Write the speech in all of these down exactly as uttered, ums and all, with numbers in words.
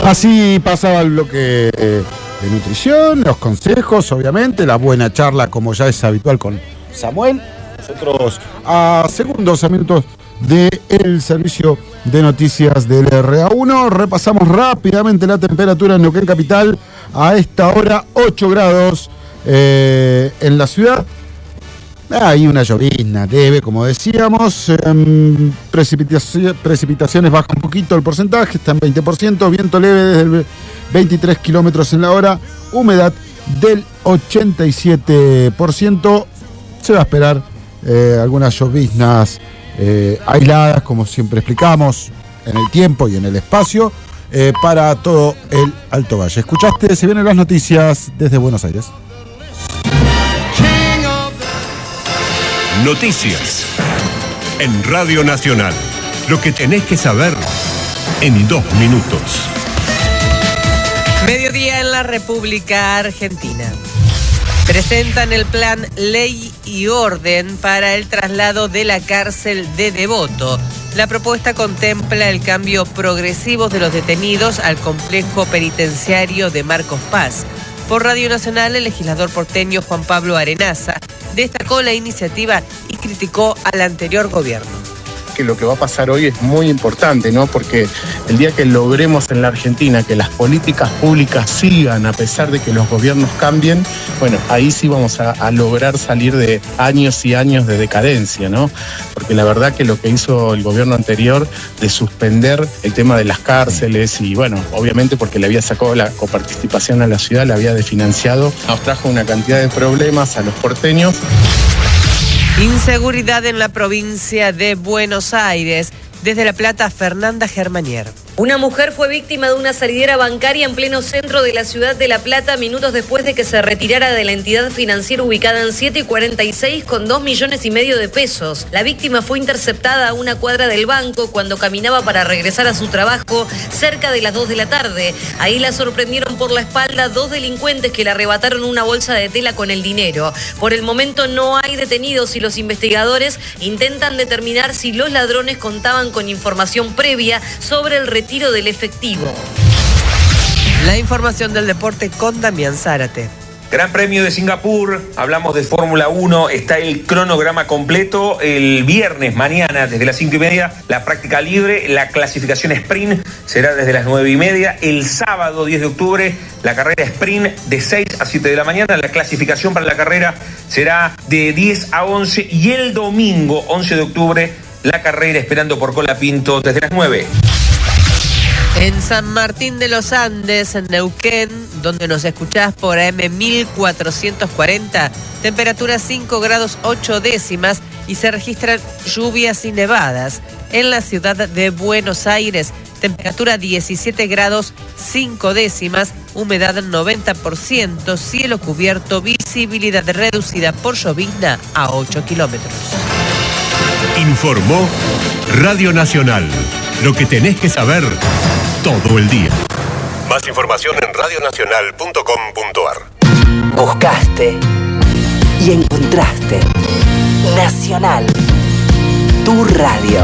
Así pasaba el bloque de nutrición, los consejos, obviamente, la buena charla, como ya es habitual con Samuel. Nosotros a segundos, a minutos del servicio de noticias del R A uno. Repasamos rápidamente la temperatura en Neuquén Capital. A esta hora, ocho grados eh, en la ciudad. Hay una llovizna leve, como decíamos. Eh, precipitaci- precipitaciones baja un poquito el porcentaje, está en veinte por ciento. Viento leve desde el veintitrés kilómetros en la hora. Humedad del ochenta y siete por ciento. Se va a esperar eh, algunas lloviznas eh, aisladas, como siempre explicamos, en el tiempo y en el espacio, eh, para todo el Alto Valle. Escuchaste, se vienen las noticias desde Buenos Aires. Noticias en Radio Nacional. Lo que tenés que saber en dos minutos. Mediodía en la República Argentina. Presentan el plan Ley y Orden para el traslado de la cárcel de Devoto. La propuesta contempla el cambio progresivo de los detenidos al complejo penitenciario de Marcos Paz. Por Radio Nacional, el legislador porteño Juan Pablo Arenaza destacó la iniciativa y criticó al anterior gobierno. Que lo que va a pasar hoy es muy importante, ¿no? Porque el día que logremos en la Argentina que las políticas públicas sigan a pesar de que los gobiernos cambien, bueno, ahí sí vamos a, a lograr salir de años y años de decadencia, ¿no? Porque la verdad que lo que hizo el gobierno anterior de suspender el tema de las cárceles y, bueno, obviamente porque le había sacado la coparticipación a la ciudad, le había desfinanciado, nos trajo una cantidad de problemas a los porteños. Inseguridad en la provincia de Buenos Aires. Desde La Plata, Fernanda Germanier. Una mujer fue víctima de una salidera bancaria en pleno centro de la ciudad de La Plata minutos después de que se retirara de la entidad financiera ubicada en siete y cuarenta y seis con dos millones y medio de pesos. La víctima fue interceptada a una cuadra del banco cuando caminaba para regresar a su trabajo cerca de las dos de la tarde. Ahí la sorprendieron por la espalda dos delincuentes que le arrebataron una bolsa de tela con el dinero. Por el momento no hay detenidos y los investigadores intentan determinar si los ladrones contaban con información previa sobre el retiro del efectivo. La información del deporte con Damián Zárate. Gran Premio de Singapur, hablamos de Fórmula uno, está el cronograma completo. El viernes, mañana, desde las cinco y media, la práctica libre, la clasificación sprint será desde las nueve y media. El sábado, diez de octubre, la carrera sprint de seis a siete de la mañana. La clasificación para la carrera será de diez a once. Y el domingo, once de octubre, la carrera esperando por Colapinto desde las nueve. En San Martín de los Andes, en Neuquén, donde nos escuchás por A M mil cuatrocientos cuarenta, temperatura cinco grados ocho décimas y se registran lluvias y nevadas. En la ciudad de Buenos Aires, temperatura diecisiete grados cinco décimas, humedad noventa por ciento, cielo cubierto, visibilidad reducida por llovizna a ocho kilómetros. Informó Radio Nacional. Lo que tenés que saber todo el día. Más información en radio nacional punto com punto a r. Buscaste y encontraste Nacional, tu radio.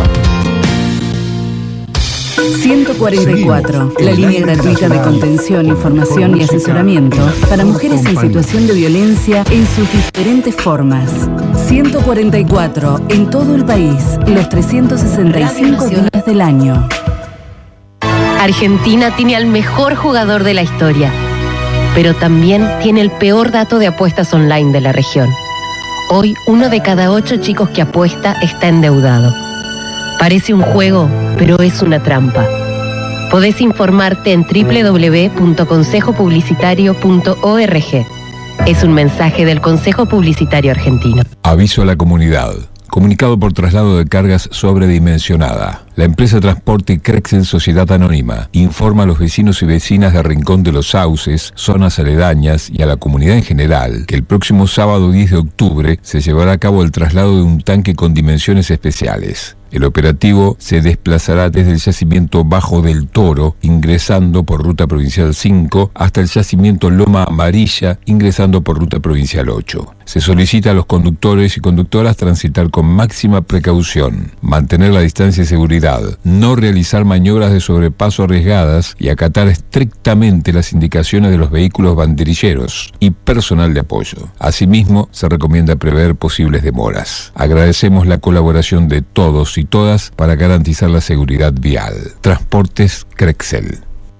ciento cuarenta y cuatro, la línea gratuita de contención, información y asesoramiento para mujeres en situación de violencia en sus diferentes formas. ciento cuarenta y cuatro, en todo el país, los trescientos sesenta y cinco días del año. Argentina tiene al mejor jugador de la historia, pero también tiene el peor dato de apuestas online de la región. Hoy, uno de cada ocho chicos que apuesta está endeudado. Parece un juego, pero es una trampa. Podés informarte en doble u doble u doble u punto consejo publicitario punto org. Es un mensaje del Consejo Publicitario Argentino. Aviso a la comunidad. Comunicado por traslado de cargas sobredimensionada. La empresa Transporte Crexel Sociedad Anónima informa a los vecinos y vecinas de Rincón de los Sauces, zonas aledañas y a la comunidad en general que el próximo sábado diez de octubre se llevará a cabo el traslado de un tanque con dimensiones especiales. El operativo se desplazará desde el yacimiento Bajo del Toro, ingresando por Ruta Provincial cinco, hasta el yacimiento Loma Amarilla, ingresando por Ruta Provincial ocho. Se solicita a los conductores y conductoras transitar con máxima precaución, mantener la distancia de seguridad, no realizar maniobras de sobrepaso arriesgadas y acatar estrictamente las indicaciones de los vehículos banderilleros y personal de apoyo. Asimismo, se recomienda prever posibles demoras. Agradecemos la colaboración de todos y todas para garantizar la seguridad vial. Transportes Crexel.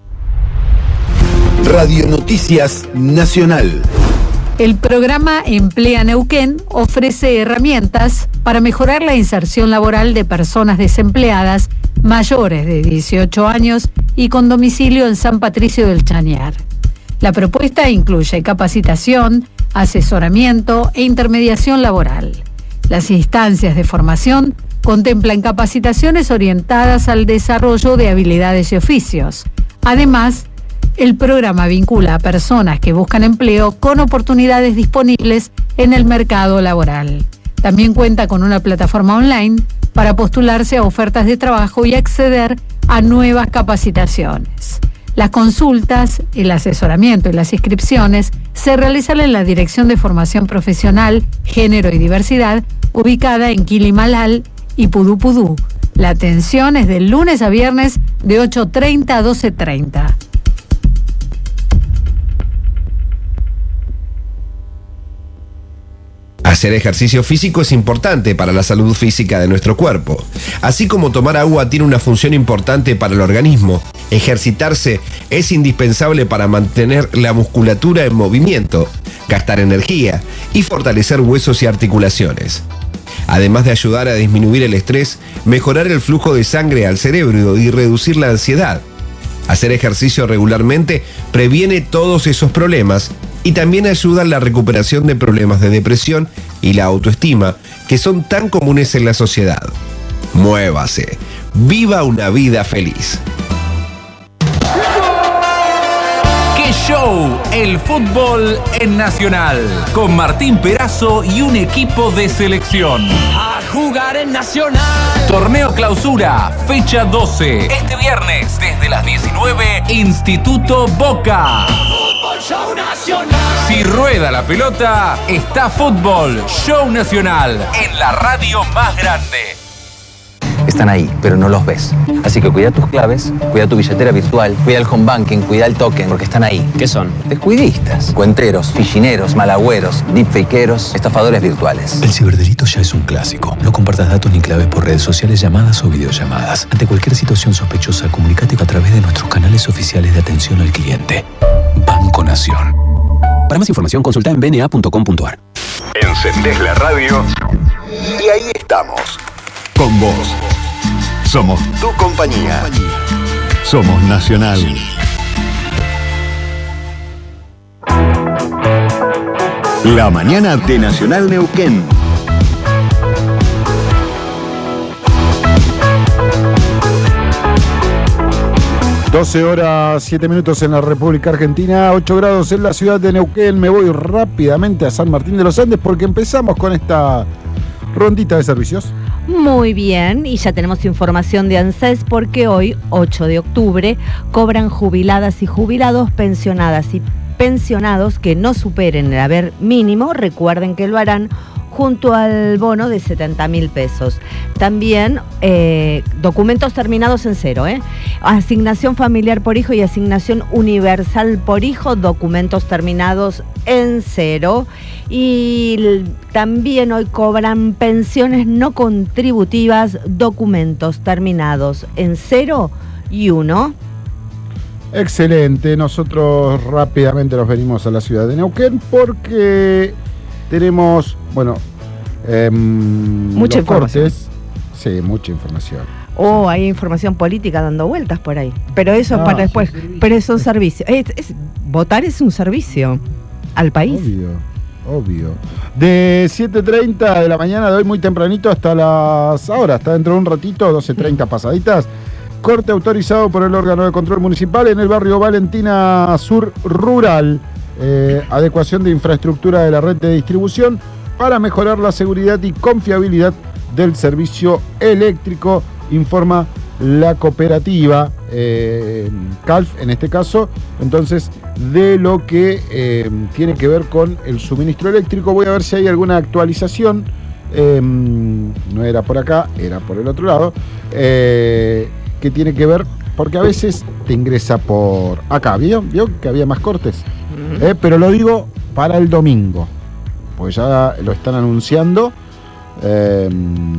Radio Noticias Nacional. El programa Emplea Neuquén ofrece herramientas para mejorar la inserción laboral de personas desempleadas mayores de dieciocho años y con domicilio en San Patricio del Chañar. La propuesta incluye capacitación, asesoramiento e intermediación laboral. Las instancias de formación contemplan capacitaciones orientadas al desarrollo de habilidades y oficios. Además, el programa vincula a personas que buscan empleo con oportunidades disponibles en el mercado laboral. También cuenta con una plataforma online para postularse a ofertas de trabajo y acceder a nuevas capacitaciones. Las consultas, el asesoramiento y las inscripciones se realizan en la Dirección de Formación Profesional, Género y Diversidad, ubicada en Quilimalal y Pudú Pudú. La atención es de lunes a viernes de ocho treinta a doce treinta. Hacer ejercicio físico es importante para la salud física de nuestro cuerpo. Así como tomar agua tiene una función importante para el organismo, ejercitarse es indispensable para mantener la musculatura en movimiento, gastar energía y fortalecer huesos y articulaciones. Además de ayudar a disminuir el estrés, mejorar el flujo de sangre al cerebro y reducir la ansiedad. Hacer ejercicio regularmente previene todos esos problemas y también ayuda en la recuperación de problemas de depresión y la autoestima que son tan comunes en la sociedad. Muévase, viva una vida feliz. ¡Qué show! El fútbol en Nacional, con Martín Perazo y un equipo de selección. A jugar en Nacional. Torneo Clausura, fecha doce. Este viernes, desde las diecinueve, Instituto Boca. Fútbol Show Nacional. Si rueda la pelota, está Fútbol Show Nacional, en la radio más grande. Están ahí, pero no los ves. Así que cuida tus claves, cuida tu billetera virtual, cuida el home banking, cuida el token, porque están ahí. ¿Qué son? Descuidistas, cuenteros, fichineros, malagüeros, deepfakeros, estafadores virtuales. El ciberdelito ya es un clásico. No compartas datos ni claves por redes sociales, llamadas o videollamadas. Ante cualquier situación sospechosa, comunícate a través de nuestros canales oficiales de atención al cliente. Banco Nación. Para más información, consulta en b n a punto com punto a r. Encendés la radio y ahí estamos. Con vos. Somos tu compañía. Somos Nacional. La mañana de Nacional Neuquén. doce horas, siete minutos en la República Argentina, ocho grados en la ciudad de Neuquén. Me voy rápidamente a San Martín de los Andes porque empezamos con esta rondita de servicios. Muy bien, y ya tenemos información de ANSES porque hoy, ocho de octubre, cobran jubiladas y jubilados, pensionadas y pensionados que no superen el haber mínimo. Recuerden que lo harán junto al bono de setenta mil pesos. También eh, documentos terminados en cero, ¿eh? Asignación familiar por hijo y asignación universal por hijo, documentos terminados en cero. Y también hoy cobran pensiones no contributivas, documentos terminados en cero y uno. Excelente, nosotros rápidamente nos venimos a la ciudad de Neuquén porque tenemos, bueno, eh, mucha información. Cortes. Sí, mucha información. Oh, hay información política dando vueltas por ahí. Pero eso es Ah, para después. sí, sí. Pero es un servicio. Es- es- votar es un servicio al país. Obvio, obvio. De siete treinta de la mañana de hoy, muy tempranito, hasta las ahora, hasta dentro de un ratito, doce treinta pasaditas. Corte autorizado por el órgano de control municipal en el barrio Valentina Sur Rural. Eh, adecuación de infraestructura de la red de distribución para mejorar la seguridad y confiabilidad del servicio eléctrico, informa la cooperativa eh, Calf, en este caso, entonces, de lo que eh, tiene que ver con el suministro eléctrico. Voy a ver si hay alguna actualización. Eh, no era por acá, era por el otro lado, eh, que tiene que ver, porque a veces te ingresa por acá. ¿Vio? ¿Vio que había más cortes? Eh, pero lo digo para el domingo, pues ya lo están anunciando. Eh,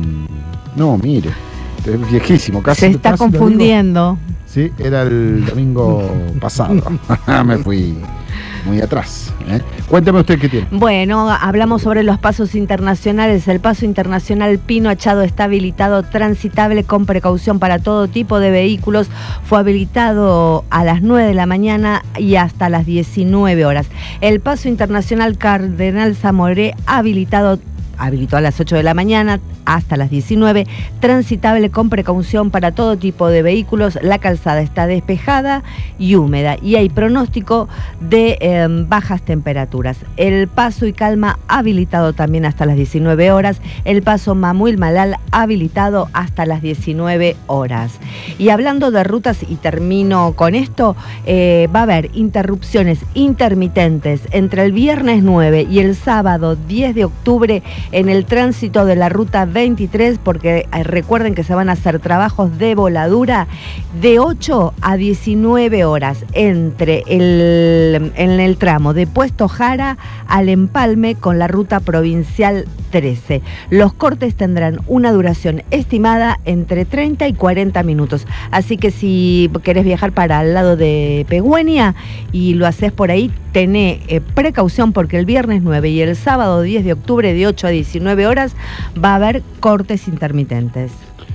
no, mire, es viejísimo, casi. Se está casi confundiendo. Sí, era el domingo pasado. Me fui muy atrás. ¿eh? Cuénteme usted qué tiene. Bueno, hablamos sobre los pasos internacionales. El paso internacional Pino Achado está habilitado, transitable con precaución para todo tipo de vehículos. Fue habilitado a las nueve de la mañana y hasta las diecinueve horas. El paso internacional Cardenal Zamoré habilitado habilitó a las ocho de la mañana hasta las diecinueve, transitable con precaución para todo tipo de vehículos. La calzada está despejada y húmeda y hay pronóstico de eh, bajas temperaturas. El paso y Calma habilitado también hasta las diecinueve horas. El paso Mamuil Malal habilitado hasta las diecinueve horas. Y hablando de rutas, y termino con esto, eh, va a haber interrupciones intermitentes entre el viernes nueve y el sábado diez de octubre en el tránsito de la ruta veintitrés, porque eh, recuerden que se van a hacer trabajos de voladura de ocho a diecinueve horas entre el, en el tramo de Puesto Jara al Empalme con la ruta provincial trece. Los cortes tendrán una duración estimada entre treinta y cuarenta minutos. Así que si querés viajar para el lado de Pegüenia y lo haces por ahí, tené eh, precaución, porque el viernes nueve y el sábado diez de octubre de ocho a diecinueve horas va a haber cortes intermitentes.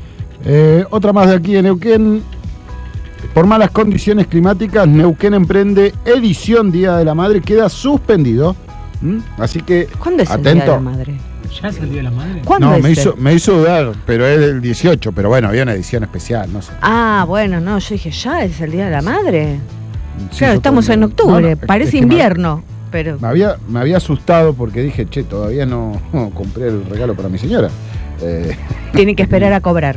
Eh, otra más de aquí en Neuquén. Por malas condiciones climáticas, Neuquén Emprende edición Día de la Madre queda suspendido. ¿Mm? Así que, ¿cuándo es atento. el Día de la Madre? ¿Ya es el Día de la Madre? ¿Cuándo No, es me el? hizo, me hizo dudar, pero es del dieciocho, pero bueno, había una edición especial, no sé. Ah, bueno, no, yo dije, ¿ya es el Día de la Madre? Sí, Claro, yo estamos también. en octubre, No, no, es- parece es que me- invierno, pero... Me había, me había asustado porque dije, che, todavía no, no compré el regalo para mi señora. Eh, Tienen que esperar a cobrar.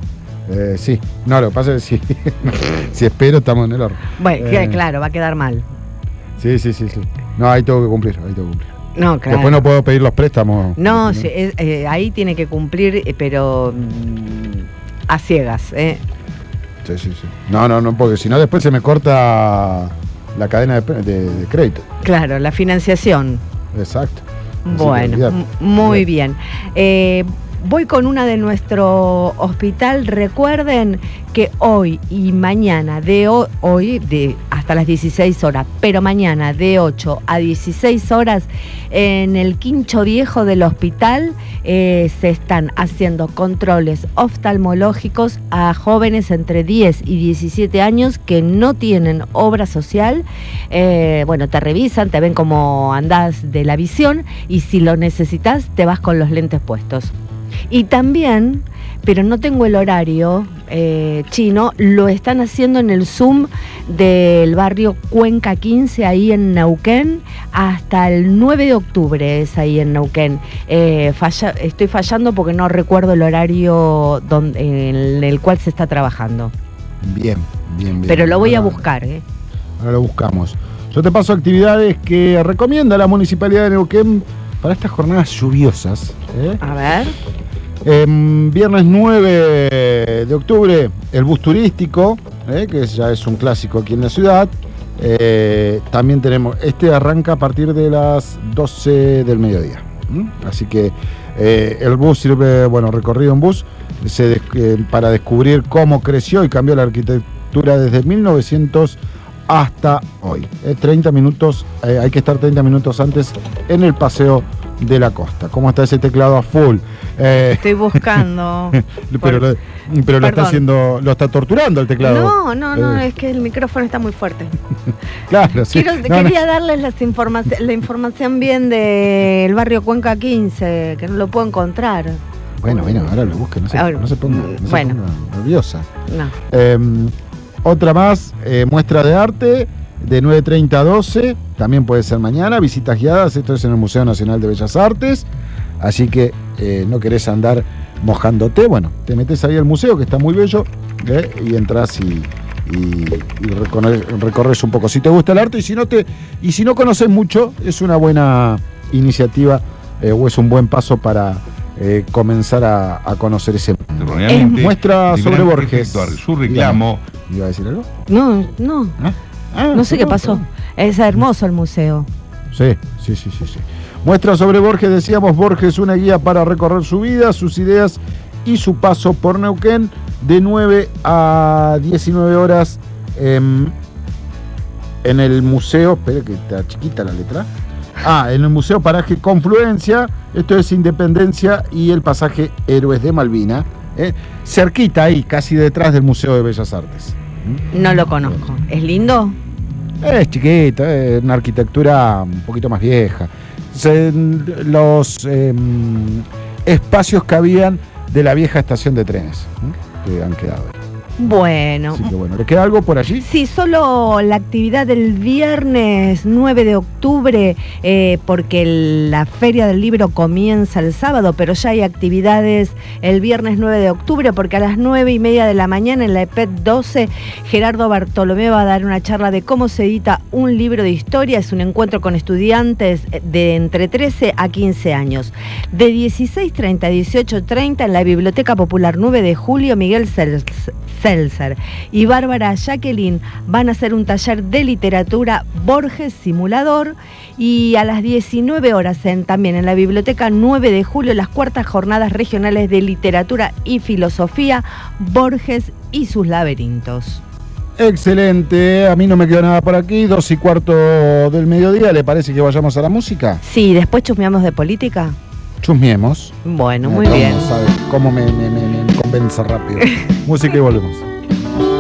eh, sí, no, lo que pasa es que si, si espero estamos en el horno. Bueno, Eh, claro, va a quedar mal. Sí, sí, sí, sí. No, ahí tengo que cumplir, ahí tengo que cumplir. No, claro. Después no puedo pedir los préstamos. No, sí, es- eh, ahí tiene que cumplir, eh, pero mm, a ciegas, ¿eh? Sí, sí, sí. No, no, no, porque si no después se me corta la cadena de, de- de crédito. Claro, la financiación. Exacto. Así que Bueno, olvidate. m- muy bien. Eh, voy con una de nuestro hospital. Recuerden que hoy y mañana, de ho- hoy de hasta las dieciséis horas, pero mañana de ocho a dieciséis horas, en el quincho viejo del hospital eh, se están haciendo controles oftalmológicos a jóvenes entre diez y diecisiete años que no tienen obra social. Eh, bueno, te revisan, te ven cómo andás de la visión y si lo necesitas te vas con los lentes puestos. Y también, pero no tengo el horario eh, chino, lo están haciendo en el Zoom del barrio Cuenca quince, ahí en Neuquén, hasta el nueve de octubre es ahí en Neuquén. Eh, falla, estoy fallando porque no recuerdo el horario donde, en el cual se está trabajando. Bien, bien, bien. Pero lo voy a Ahora- buscar, ¿eh? Ahora lo buscamos. Yo te paso actividades que recomienda la Municipalidad de Neuquén para estas jornadas lluviosas. ¿eh? A ver. Eh, viernes nueve de octubre, el bus turístico, eh, que ya es un clásico aquí en la ciudad. Eh, también tenemos, este arranca a partir de las doce del mediodía. ¿m? Así que eh, el bus sirve, bueno, recorrido en bus, se des- eh, para descubrir cómo creció y cambió la arquitectura desde mil novecientos hasta hoy. Eh, treinta minutos, eh, hay que estar treinta minutos antes en el paseo de la costa. ¿Cómo está ese teclado a full? Eh, Estoy buscando. pero lo, pero lo está Perdón. haciendo, lo está torturando el teclado. No, no, no, Eh, es que el micrófono está muy fuerte. Claro, sí. Quiero- No, no. quería darles las informaci- la información bien del barrio Cuenca quince, que no lo puedo encontrar. Bueno, bueno, ahora lo busque, no se, Ahora, no se ponga, no se bueno. ponga nerviosa. No. Eh, otra más, eh, muestra de arte, de nueve treinta a doce, también puede ser mañana, visitas guiadas, esto es en el Museo Nacional de Bellas Artes, así que eh, no querés andar mojándote. Bueno, te metes ahí al museo, que está muy bello, ¿eh? Y entras y, y, y recorres, recorres un poco. Si te gusta el arte y si no, te, y si no conoces mucho, es una buena iniciativa eh, o es un buen paso para eh, comenzar a, a conocer ese mundo. Muestra sobre Borges. Su reclamo. ¿Iba a decir algo? No, no. ¿Ah? Ah, no sé perdón, qué pasó. perdón. Es hermoso el museo. Sí, sí, sí, sí, sí. Muestra sobre Borges, decíamos, Borges, una guía para recorrer su vida, sus ideas y su paso por Neuquén, de nueve a diecinueve horas eh, en el museo. Espera que está chiquita la letra. Ah, en el Museo Paraje Confluencia, esto es Independencia y el pasaje Héroes de Malvina, eh, cerquita ahí, casi detrás del Museo de Bellas Artes. No lo conozco. ¿Es lindo? Es chiquito, es una arquitectura un poquito más vieja. Se, los eh, espacios que habían de la vieja estación de trenes, ¿eh? Que han quedado ahí. Bueno. Así que bueno, ¿le queda algo por allí? Sí, solo la actividad del viernes nueve de octubre, eh, porque el- la Feria del Libro comienza el sábado, pero ya hay actividades el viernes nueve de octubre, porque a las nueve y media de la mañana en la E P E T doce, Gerardo Bartolomé va a dar una charla de cómo se edita un libro de historia. Es un encuentro con estudiantes de entre trece a quince años. De dieciséis treinta a dieciocho treinta en la Biblioteca Popular nueve de julio, Miguel Cels- Seltzer y Bárbara Jacqueline van a hacer un taller de literatura Borges Simulador, y a las diecinueve horas en, también en la Biblioteca nueve de julio, las cuartas jornadas regionales de literatura y filosofía Borges y sus laberintos. Excelente, a mí no me quedó nada por aquí, dos y cuarto del mediodía, ¿le parece que vayamos a la música? Sí, después chusmeamos de política. Chusmiemos. Bueno, Eh, muy ¿cómo bien. sabe? ¿Cómo me, me, me, me convence rápido? Música y volvemos.